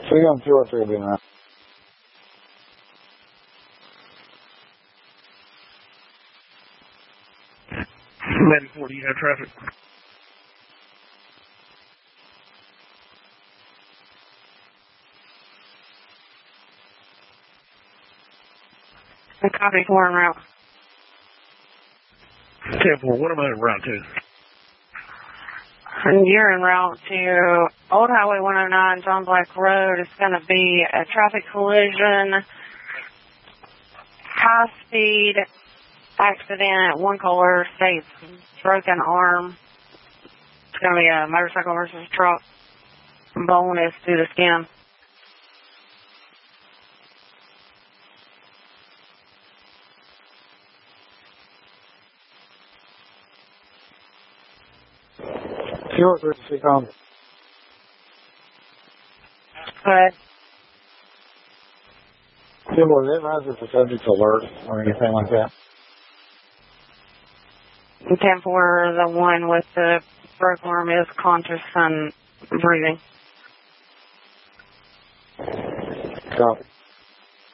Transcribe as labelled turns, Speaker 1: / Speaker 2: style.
Speaker 1: 3 on 203 being around.
Speaker 2: 1140, you have traffic.
Speaker 3: Copy 4 en route.
Speaker 2: 10-4, what am I en route to?
Speaker 3: And you're en route to Old Highway 109, John Black Road. It's going to be a traffic collision, high speed accident, one caller states broken arm. It's going to be a motorcycle versus truck. Bone is through the skin.
Speaker 1: Zero 3 com.
Speaker 3: Go ahead.
Speaker 1: Symbol, did it rise as a subject alert or anything like that?
Speaker 3: 10-4, the one with the broken arm is conscious and breathing.
Speaker 1: Copy.